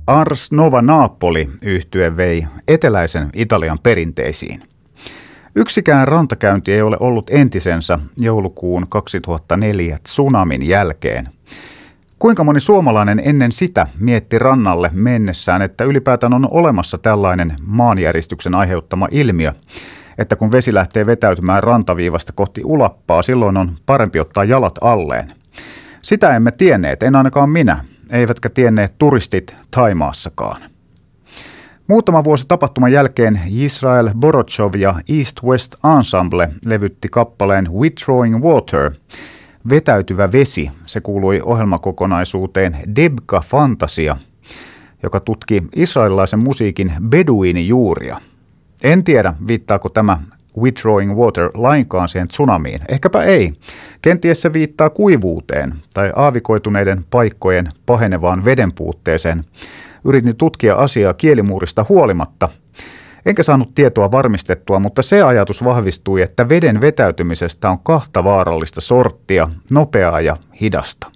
Ars Nova Napoli -yhtye vei eteläisen Italian perinteisiin. Yksikään rantakäynti ei ole ollut entisensä joulukuun 2004 tsunamin jälkeen. Kuinka moni suomalainen ennen sitä mietti rannalle mennessään, että ylipäätään on olemassa tällainen maanjäristyksen aiheuttama ilmiö, että kun vesi lähtee vetäytymään rantaviivasta kohti ulappaa, silloin on parempi ottaa jalat alleen. Sitä emme tienneet, en ainakaan minä, eivätkä tienneet turistit Thaimaassakaan. Muutama vuosi tapahtuman jälkeen Yisrael Borochov ja East West Ensemble levytti kappaleen Withdrawing Water, vetäytyvä vesi. Se kuului ohjelmakokonaisuuteen Debka Fantasia, joka tutki israelilaisen musiikin beduinijuuria. En tiedä, viittaako tämä Withdrawing Water lainkaan siihen tsunamiin. Ehkäpä ei. Kenties se viittaa kuivuuteen tai aavikoituneiden paikkojen pahenevaan vedenpuutteeseen. Yritin tutkia asiaa kielimuurista huolimatta. Enkä saanut tietoa varmistettua, mutta se ajatus vahvistui, että veden vetäytymisestä on kahta vaarallista sorttia, nopeaa ja hidasta.